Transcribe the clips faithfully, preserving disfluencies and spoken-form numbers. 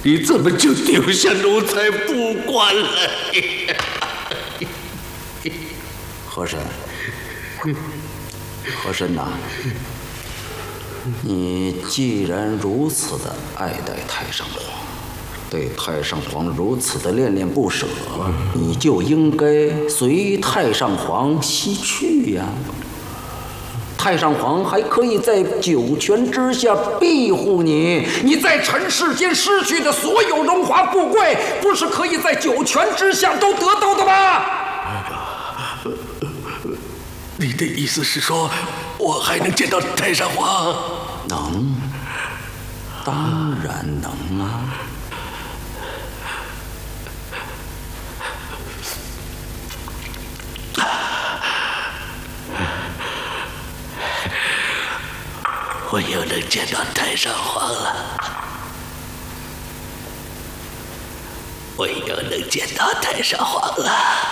你怎么就丢下奴才不管了？ 和珅，和珅呐，你既然如此的爱戴太上皇，对太上皇如此的恋恋不舍，你就应该随太上皇西去呀。太上皇还可以在九泉之下庇护你，你在尘世间失去的所有荣华富贵，不是可以在九泉之下都得到的吗？ 你的意思是说，我还能见到太上皇？ 能，当然能啊。 我又能见到太上皇了，我又能见到太上皇了。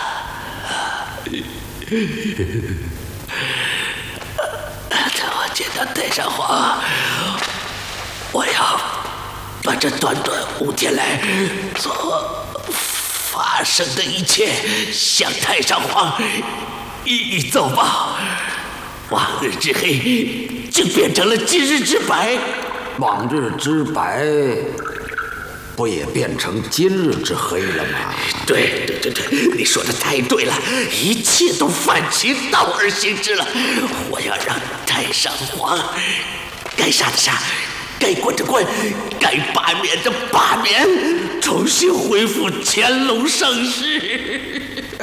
等我见到太上皇，我要把这短短五天来所发生的一切向太上皇一一奏报。往日之黑就变成了今日之白， 往日之白不也变成今日之黑了吗？ 对对对对，你说的太对了，一切都反其道而行之了。我要让太上皇该杀的杀，该关的关，该罢免的罢免，重新恢复乾隆盛世。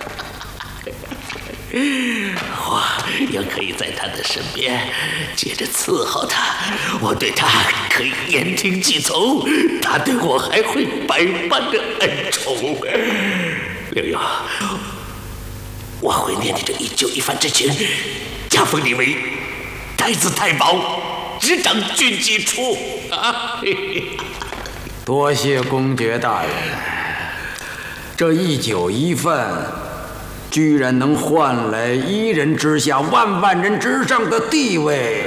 我又可以在他的身边接着伺候他，我对他可以言听计从，他对我还会百般的恩宠。刘墉，我会念你这一旧一番之情，加封你为太子太保，执掌军机处啊！ 多谢公爵大人，这一酒一饭。居然能换来一人之下万万人之上的地位，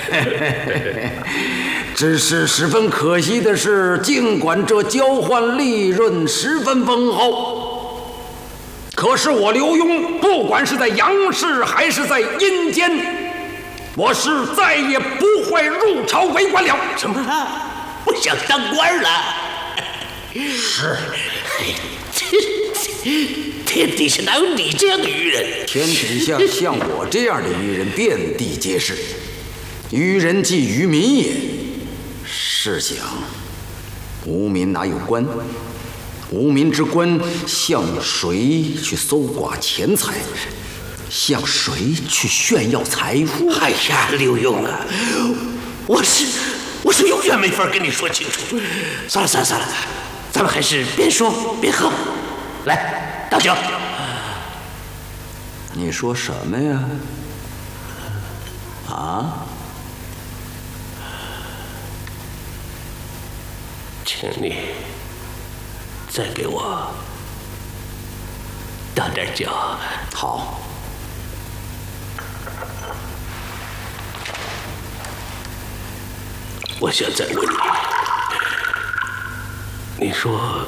只是十分可惜的是，尽管这交换利润十分丰厚，可是我刘墉不管是在阳世还是在阴间，我是再也不会入朝为官了。 什么？不想当官了？ 是。 天底下哪有你这样的愚人？ 天底下像我这样的愚人遍地皆是，愚人即愚民也。试想，无民哪有官？无民之官，向谁去搜刮钱财？向谁去炫耀财富？ 哎呀，刘墉啊，我是我是永远没法跟你说清楚。算了算了算了，咱们还是边说边喝。来，倒酒。 你说什么呀？啊？ 请你再给我倒点酒。 好。 我想再问你，你说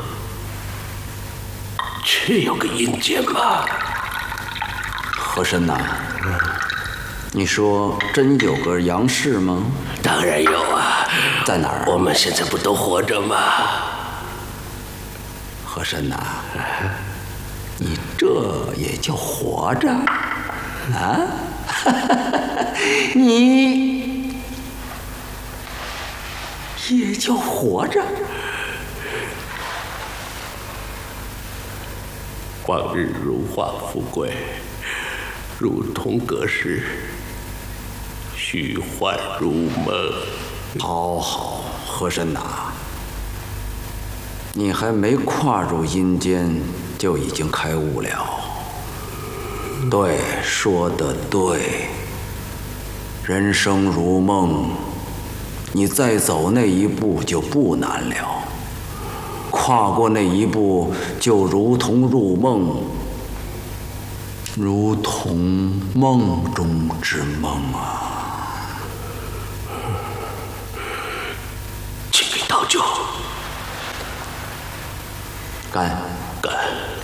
确有个阴间吗？ 和珅呐，你说真有个阳世吗？ 当然有啊。 在哪儿？ 我们现在不都活着吗？ 和珅呐，你这也叫活着啊？你也叫活着？ 往日荣华富贵，如同隔世，虚幻如梦。 好好，和珅呐，你还没跨入阴间，就已经开悟了。对，说得对。人生如梦，你再走那一步就不难了。跨过那一步，就如同入梦，如同梦中之梦啊！ 请你倒酒。 干。 干。